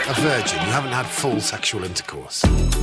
a virgin. You haven't had full sexual intercourse.